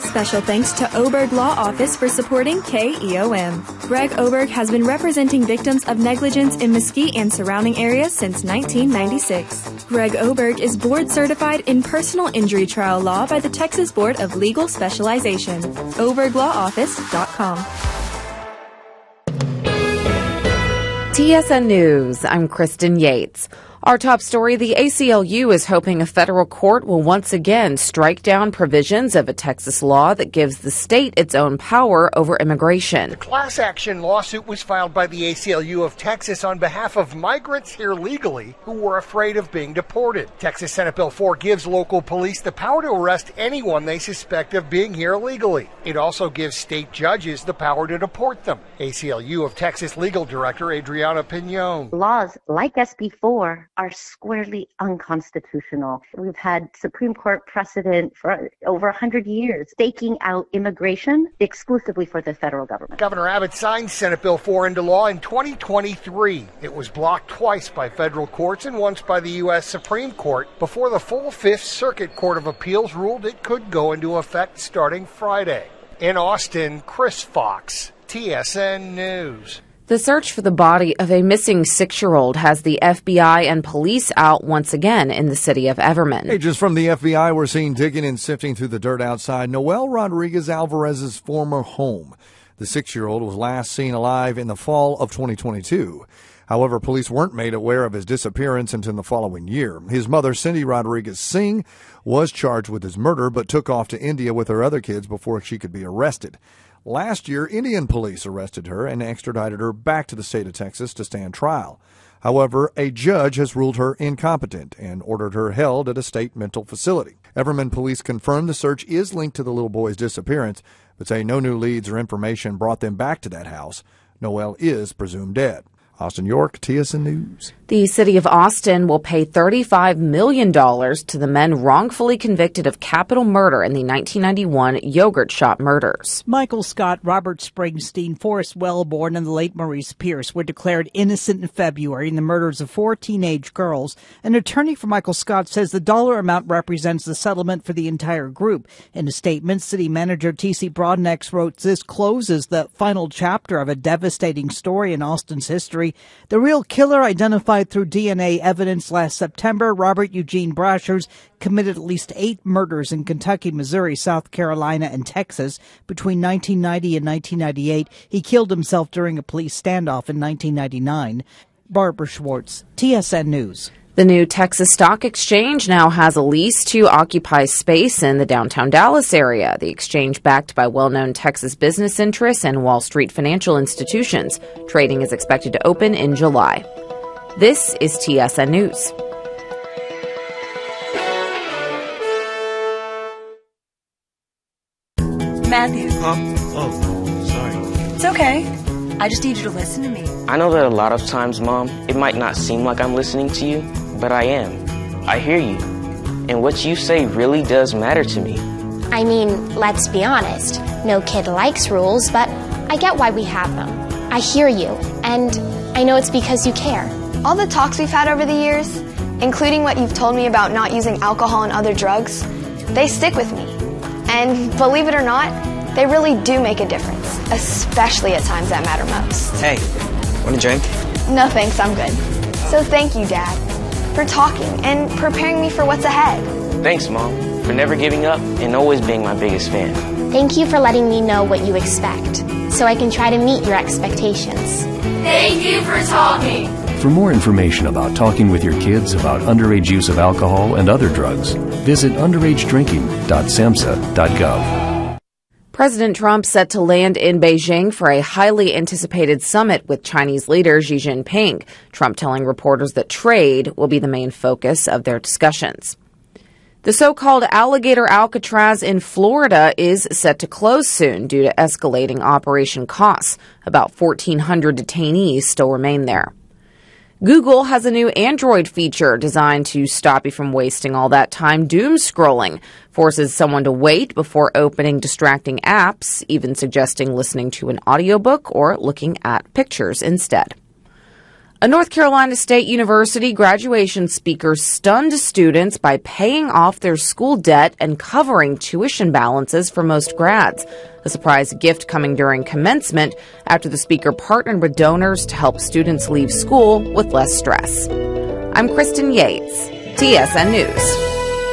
Special thanks to Oberg Law Office for supporting KEOM. Greg Oberg has been representing victims of negligence in Mesquite and surrounding areas since 1996. Greg Oberg is board certified in personal injury trial law by the Texas Board of Legal Specialization. ObergLawOffice.com. TSN News, I'm Kristen Yates. Our top story, the ACLU is hoping a federal court will once again strike down provisions of a Texas law that gives the state its own power over immigration. The class action lawsuit was filed by the ACLU of Texas on behalf of migrants here legally who were afraid of being deported. Texas Senate Bill 4 gives local police the power to arrest anyone they suspect of being here illegally. It also gives state judges the power to deport them. ACLU of Texas Legal Director Adriana Pinon. Laws like SB 4 are squarely unconstitutional. We've had Supreme Court precedent for over 100 years staking out immigration exclusively for the federal government. Governor Abbott signed Senate Bill 4 into law in 2023. It was blocked twice by federal courts and once by the U.S. Supreme Court before the full Fifth Circuit Court of Appeals ruled it could go into effect starting Friday. In Austin, Chris Fox, TSN News. The search for the body of a missing 6-year-old has the FBI and police out once again in the city of Everman. Agents from the FBI were seen digging and sifting through the dirt outside Noel Rodriguez Alvarez's former home. The 6-year-old was last seen alive in the fall of 2022. However, police weren't made aware of his disappearance until the following year. His mother, Cindy Rodriguez Singh, was charged with his murder but took off to India with her other kids before she could be arrested. Last year, Indian police arrested her and extradited her back to the state of Texas to stand trial. However, a judge has ruled her incompetent and ordered her held at a state mental facility. Everman police confirmed the search is linked to the little boy's disappearance, but say no new leads or information brought them back to that house. Noel is presumed dead. Austin York, TSN News. The city of Austin will pay $35 million to the men wrongfully convicted of capital murder in the 1991 yogurt shop murders. Michael Scott, Robert Springsteen, Forrest Wellborn, and the late Maurice Pierce were declared innocent in February in the murders of 4 teenage girls. An attorney for Michael Scott says the dollar amount represents the settlement for the entire group. In a statement, city manager T.C. Broadnax wrote, "This closes the final chapter of a devastating story in Austin's history. The real killer, identified through DNA evidence last September, Robert Eugene Brashers, committed at least 8 murders in Kentucky, Missouri, South Carolina, and Texas between 1990 and 1998. He killed himself during a police standoff in 1999. Barbara Schwartz, TSN News. The new Texas Stock Exchange now has a lease to occupy space in the downtown Dallas area. The exchange, backed by well-known Texas business interests and Wall Street financial institutions. Trading is expected to open in July. This is TSN News. Matthew. Oh, sorry. It's okay. I just need you to listen to me. I know that a lot of times, Mom, it might not seem like I'm listening to you, but I am. I hear you. And what you say really does matter to me. I mean, let's be honest. No kid likes rules, but I get why we have them. I hear you, and I know it's because you care. All the talks we've had over the years, including what you've told me about not using alcohol and other drugs, they stick with me. And believe it or not, they really do make a difference, especially at times that matter most. Hey, want a drink? No thanks, I'm good. So thank you, Dad, for talking and preparing me for what's ahead. Thanks, Mom, for never giving up and always being my biggest fan. Thank you for letting me know what you expect, so I can try to meet your expectations. Thank you for talking. For more information about talking with your kids about underage use of alcohol and other drugs, visit underagedrinking.samhsa.gov. President Trump set to land in Beijing for a highly anticipated summit with Chinese leader Xi Jinping. Trump telling reporters that trade will be the main focus of their discussions. The so-called Alligator Alcatraz in Florida is set to close soon due to escalating operation costs. About 1,400 detainees still remain there. Google has a new Android feature designed to stop you from wasting all that time doom scrolling. Forces someone to wait before opening distracting apps, even suggesting listening to an audiobook or looking at pictures instead. A North Carolina State University graduation speaker stunned students by paying off their school debt and covering tuition balances for most grads. A surprise gift coming during commencement after the speaker partnered with donors to help students leave school with less stress. I'm Kristen Yates, TSN News.